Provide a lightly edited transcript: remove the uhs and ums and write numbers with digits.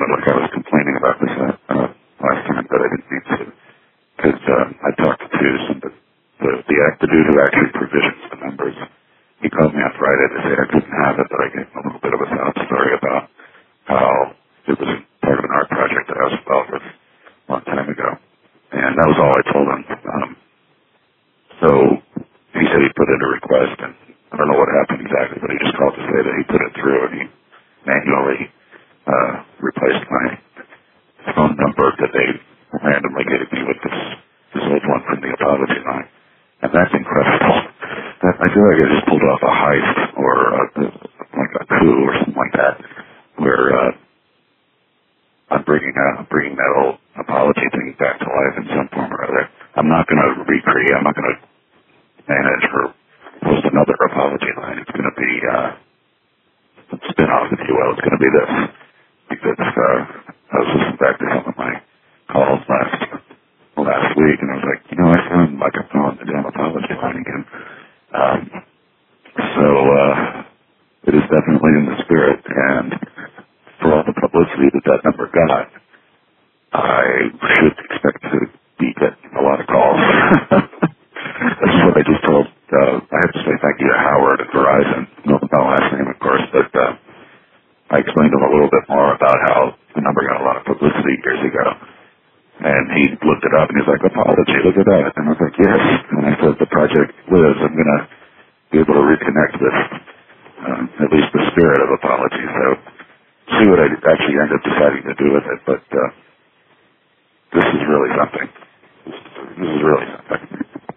sounded like I was complaining about this last time, but I didn't mean to. Because I talked to the dude who actually provisions the numbers. He called me on Friday to say I couldn't have it, but I gave him a little bit of a sob story about how it was part of an art project that I was involved with a long time ago. And that was all I told him. So he said he put in a request, and I don't know what happened exactly, but he just called to say that he put it through, and he manually replaced my phone number that they randomly gave me with this old one from the apology line. And that's incredible. I feel like I just pulled off a heist or like a coup or something like that, where I'm bringing that old apology thing back to life in some form or other. I'm not going to recreate. I'm not going to manage or post another apology line. It's going to be a spin-off, if you will. It's going to be this. Because I was listening back to some of my calls last week, and I was like, I sound like I'm on the damn apology line again. So it is definitely in the spirit, and for all the publicity that number got, I should expect to be getting a lot of calls. That's what I just told. I have to say thank you to Howard at Verizon. No last name, of course, but I explained to him a little bit more about how the number got a lot of publicity years ago. And he looked it up, and he's like, apology, look at that. And I was like, yes. And I said, the project lives. I'm going to be able to reconnect with at least the spirit of apology. So see what I actually end up deciding to do with it. But this is really something. This is really something.